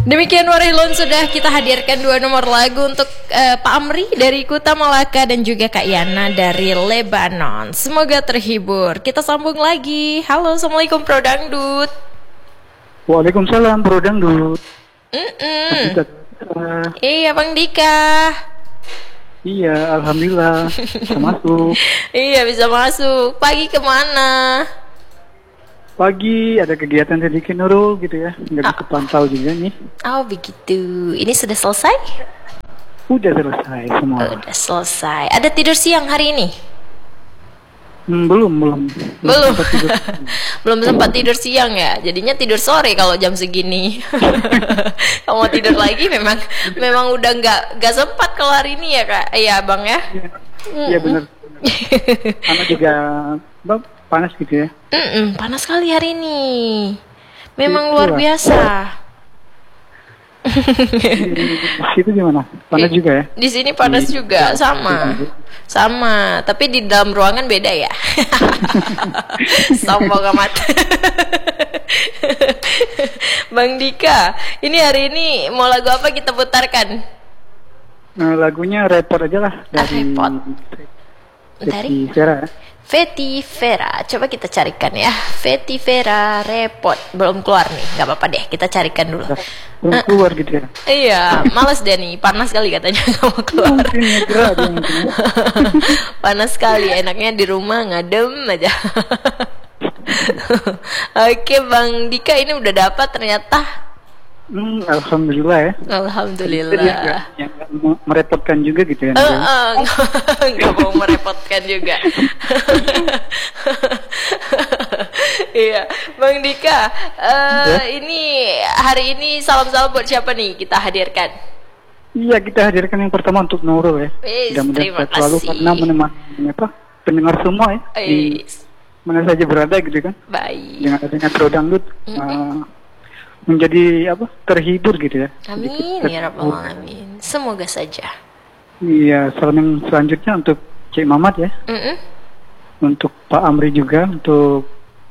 Demikian Warilun, sudah kita hadirkan 2 nomor lagu untuk Pak Amri dari Kuta Malaka dan juga Kak Yana dari Lebanon. Semoga terhibur. Kita sambung lagi. Halo, Assalamualaikum Pro Dangdut. Waalaikumsalam Pro Dangdut. Iya Bang Dika. Iya, alhamdulillah bisa masuk. Iya, bisa masuk. Pagi kemana? Pagi ada kegiatan sedikit Nurul gitu ya, nggak bisa pantau juga nih. Oh begitu. Ini sudah selesai? Udah selesai semua. Udah selesai. Ada tidur siang hari ini? Belum. Belum sempat tidur siang ya. Jadinya tidur sore kalau jam segini. Kalau mau tidur lagi memang udah nggak sempat kalau hari ini ya Kak. Iya Bang ya. Iya benar. Karena juga panas gitu ya. Panas sekali hari ini. Memang luar biasa. Di situ gimana? Panas juga ya? Di sini panas juga, sama. Tapi di dalam ruangan beda ya. Sombong amat. Bang Dika, ini hari ini mau lagu apa kita putarkan? Lagunya Repot aja lah dari Vera. Fety Vera, coba kita carikan ya. Fety Vera Repot, belum keluar nih, nggak apa-apa deh, kita carikan dulu. Belum keluar gitu ya? Iya, males deh nih, panas sekali katanya nggak mau keluar. Mungkin. Panas sekali, enaknya di rumah ngadem aja. Oke Bang Dika, ini udah dapat ternyata. Alhamdulillah ya. Alhamdulillah. Yang merepotkan juga gitu ya. Nggak mau merepotkan juga. Iya, Bang Dika. Ini hari ini salam-salam buat siapa nih kita hadirkan? Iya, kita hadirkan yang pertama untuk Nurul ya. Terima kasih. Selalu karena menemani pendengar semua ya. Di mana saja berada gitu kan. Baik. Dengan adanya Pro Dangdut. Menjadi terhibur gitu ya. Amin ya rabbal alamin. Semoga saja. Iya, salam yang selanjutnya untuk Cik Mamat ya. Untuk Pak Amri juga, untuk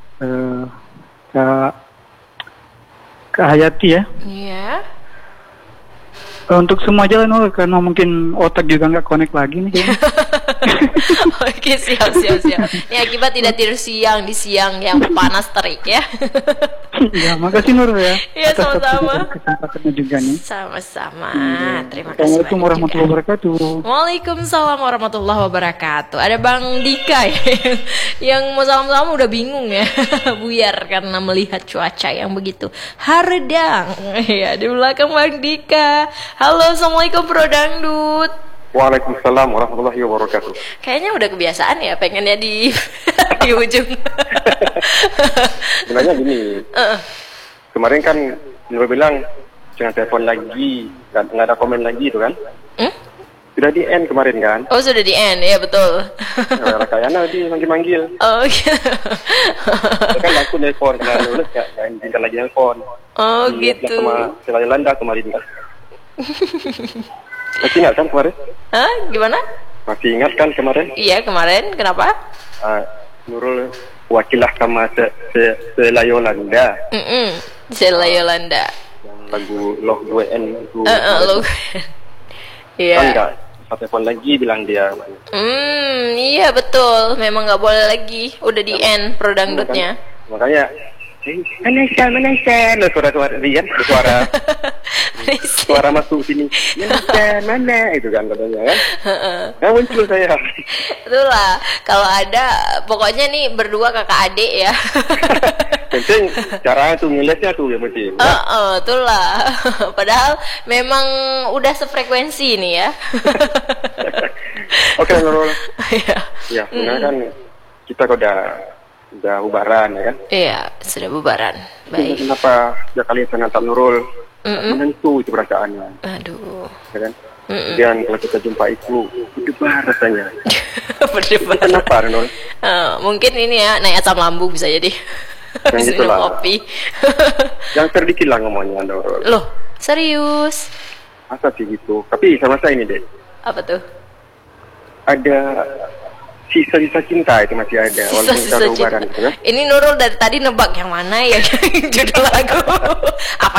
Kak Hayati ya. Iya. Untuk semua jalan karena mungkin otak juga nggak connect lagi nih kayaknya. Oke, siap. Ini akibat tidak tidur siang di siang yang panas terik ya. Ya, makasih Nur ya. Iya, sama-sama. Kesempatannya juga nih. Sama-sama. Terima kasih. Assalamualaikum warahmatullahi wabarakatuh. Waalaikumsalam warahmatullahi wabarakatuh. Ada Bang Dika ya, yang mau salam-salam udah bingung ya. Buyar karena melihat cuaca yang begitu haredang. Ya, di belakang Bang Dika. Halo, Assalamualaikum Pro Dangdut. Waalaikumsalam warahmatullahi wabarakatuh. Kayaknya udah kebiasaan ya, pengennya di ujung. Sebenarnya gini, kemarin kan Nur bilang jangan telepon lagi, nggak ada komen lagi itu kan? Sudah di end kemarin kan? Oh sudah di end, ya betul. Nah, kayaknya dia manggil-manggil. Oh gitu. Kan aku telepon, karena nulis nggak izinkan lagi telepon. Oh gitu. Sama Selayolanda kemarin kan? Masih ingat kan kemarin? Hah? Gimana? Masih ingat kan kemarin? Iya kemarin, kenapa? Nurul wakilah sama Selayolanda. Selayolanda. Yang lagu Loh 2N itu. Loh. Iya. Kan nggak telepon lagi bilang dia. Iya betul. Memang nggak boleh lagi. Udah di end Pro Dangdutnya. Makanya. Mana suara Rian, suara masuk sini. Mana itu kan katanya kan? Nah muncul saya. Itulah kalau ada pokoknya nih berdua kakak adik ya. Penting cara tuh ngelesnya tuh yang penting. Itulah. Padahal memang udah sefrekuensi nih ya. Oke Nurul. Ya, kan kita udah bubaran ya kan? Iya, sudah bubaran. Baik. Kenapa ya kalian sangat Nurul? Menentu itu perasaannya. Aduh. Ya kan? Dan kalau kita jumpa itu berdebar rasanya. Berdebar. Kenapa Nurul? Mungkin ini ya naik asam lambung bisa jadi. Yang gitu lah. Kopi. Yang sedikit lah ngomongnya Nurul. Loh, serius? Masa sih gitu? Tapi sama saya ini deh. Apa tuh? Ada sisa-sisa cinta itu masih ada walaupun kita ubaran gitu kan. Ini Nurul dari tadi nebak yang mana ya judul lagu. Apa Debar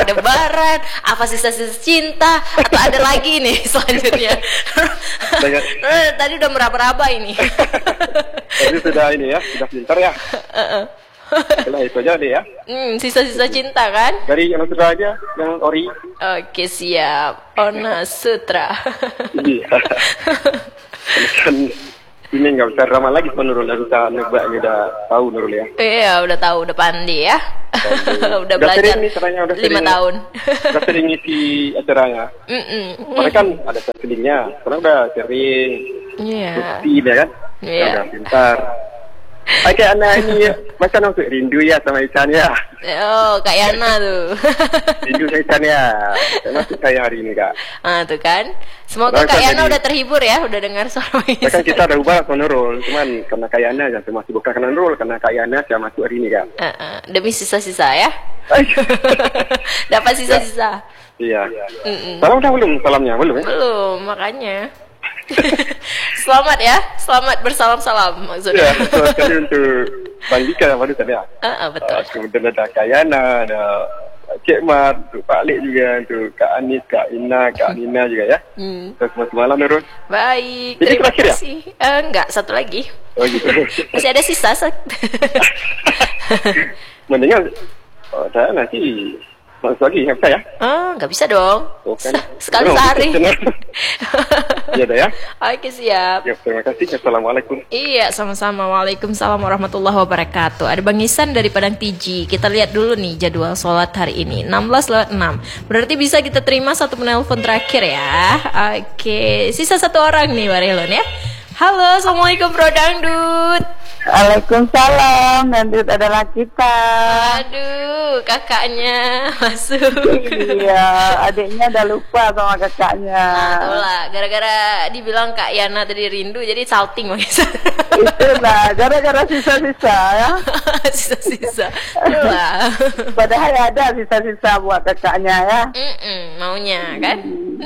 Lebaran, apa sisa-sisa cinta, atau ada lagi nih selanjutnya? Tadi udah meraba-raba ini. Jadi sudah ini ya, sudah pintar ya. Setelah itu aja deh ya. Sisa-sisa cinta kan? Dari yang sutra aja, yang ori. Oke, siap. Ona Sutra. Iya. Kan ini nggak bisa ramah lagi Nurul, udah nebak, udah tahu Nurul ya. Iya, udah tahu, udah pandi ya. Udah belajar nih, caranya, 5 tahun. Udah sering ngisi acaranya. Mereka kan ada selingnya, karena udah sering. Iya. Bukti ya kan? Iya. Udah pintar. Oke, anak ini macam untuk rindu ya sama Ican ya. Oh, Kak Yana tuh. Rindu sama Ican ya. Masuk saya hari ini Kak. Tuh kan. Semoga Kak Yana udah terhibur ya, udah dengar suara ini. Kan kita udah ubah sama Nurul, cuman karena Kak Yana yang masih bukan karena Nurul, karena Kak Yana saya masuk hari ini Kak. Demi sisa-sisa ya. Dapat sisa-sisa. Iya. Salam udah belum? Salamnya belum ya? Belum, makanya. Selamat ya, selamat bersalam-salam maksudnya. Ya, selamat sekali untuk Bang Dika baru tadi ya. Betul. Kemudian ada Kak Yana, ada Cik Mat, untuk Pak Alik juga, untuk Kak Anis, Kak Ina, Kak Nina juga ya. Terus malam Nurul. Baik, ini terima terakhir kasih. Ya? Enggak, satu lagi. Oh gitu. Masih ada sisa. Mendingan saya nanti masuk lagi, nggak bisa ya? Nggak bisa dong. Kan. Sekali sehari. Iya dah ya. Oke, siap. Ya, terima kasih. Assalamualaikum. Iya, sama-sama. Waalaikumsalam warahmatullahi wabarakatuh. Ada Bang Isan dari Padang Piji. Kita lihat dulu nih jadwal sholat hari ini. 16:06. Berarti bisa kita terima satu penelpon terakhir ya. Oke, sisa satu orang nih Barilon ya. Halo, assalamualaikum Bro Dangdut. Waalaikumsalam, Dangdut adalah kita. Aduh, kakaknya masuk. Iya, adiknya udah lupa sama kakaknya. Itulah, gara-gara dibilang Kak Yana tadi rindu, jadi salting Bang. Itulah, gara-gara sisa-sisa ya. Sisa-sisa. Itulah. Padahal ada sisa-sisa buat kakaknya ya. Maunya kan?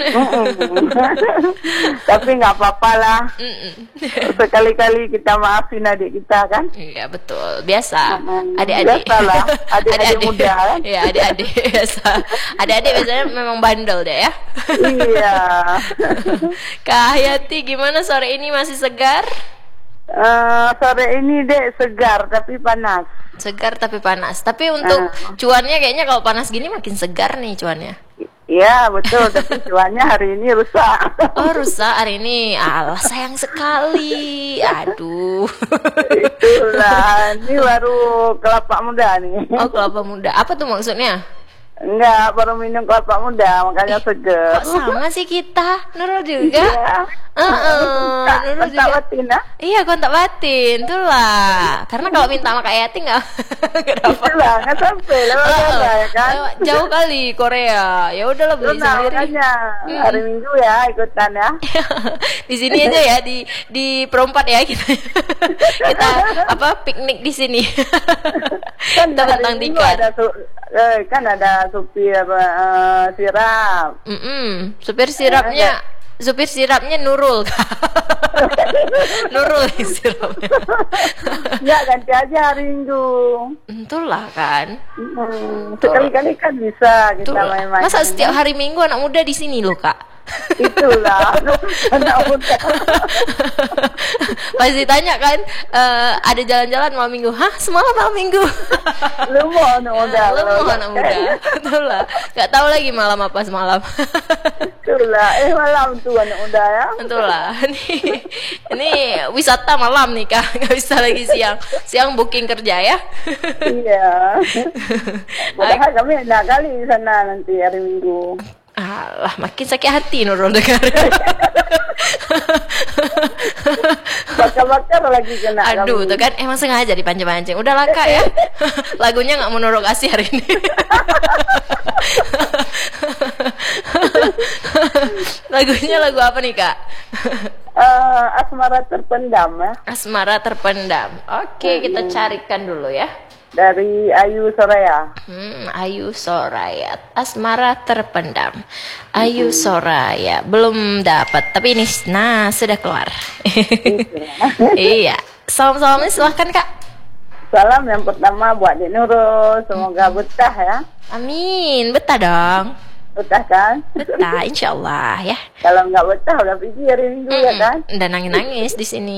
Tapi nggak apa-apa lah. Sekali-kali kita maafin adik kita kan. Iya betul, biasa. Adik-adik. Biasa lah, adik-adik muda kan. Iya, adik-adik biasa. Adik-adik biasanya memang bandel deh ya. Iya. Kak Hayati gimana sore ini, masih segar? Sore ini dek segar tapi panas. Segar tapi panas. Tapi untuk cuannya kayaknya kalau panas gini makin segar nih cuannya. Iya betul, tapi cuannya hari ini rusak. Oh rusak hari ini, alah sayang sekali. Aduh. Itulah, ini baru kelapa muda nih. Oh kelapa muda, apa tuh maksudnya? Enggak, baru minum kelapa muda, makanya seger. Kok sama sih kita? Nurul juga? Iya. Nurul juga. Batin, ah? Iya, kontak batin, tuh lah. Karena kalau minta sama Kak Yati nggak dapat. Itulah, nggak sampai lewat ya kan? Jauh kali Korea. Ya udahlah beli sendiri. Makanya hari Minggu ya ikutan ya. Di sini aja ya, di Perompat ya kita. Kita piknik di sini. Kan kita bentang tiket. Kan ada supir sirap. Supir sirapnya, supir sirapnya Nurul. Nurul sirapnya. Ya ganti aja hari Minggu. Itulah kan. Sekali-kali kan bisa kita main-main. Masa setiap hari Minggu anak muda di sini loh Kak? Itulah anak muda. Pasti tanya kan, ada jalan-jalan malam minggu? Hah, semalam malam minggu? Lu mau anak muda? Lu mau anak muda? Itulah, nggak tahu lagi malam apa semalam. Itulah, malam tuh anak muda ya. Itulah, ini wisata malam nih Kak, nggak bisa lagi siang booking kerja ya. Iya. Padahal kami enak kali di sana nanti hari Minggu. Alah, makin sakit hati Nurul dengar. Bakar-bakar lagi kena. Aduh, tuh kan emang sengaja dipancing-pancing. Udah lah Kak ya. Lagunya nggak mau Nurul kasih hari ini. Lagunya lagu apa nih Kak? Asmara Terpendam ya. Asmara Terpendam. Oke, kita carikan dulu ya. Dari Ayu Soraya. Ayu Soraya. Asmara Terpendam. Ayu Soraya. Belum dapat, tapi ini sudah keluar. Iya. Salam-salamnya silahkan Kak. Salam yang pertama buat Dek Nurul. Semoga betah ya. Amin, betah dong. Betah kan? Betah, insyaallah ya. Kalau nggak betah udah pergi hari Minggu ya kan? Dan nangis-nangis di sini.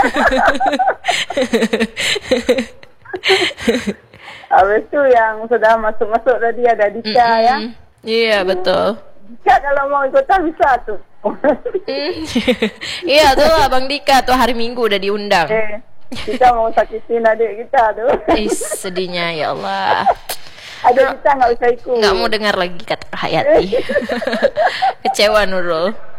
Habis itu yang sudah masuk-masuk tadi ada Dika ya. Iya, betul. Dika kalau mau ikutan bisa tuh. Iya tuh Abang Dika tuh hari Minggu udah diundang. Kita mau sakitin adik kita tuh. Sedihnya ya Allah. Ada kita nggak bisa ikut. Nggak mau dengar lagi kata Hayati. Kecewa Nurul.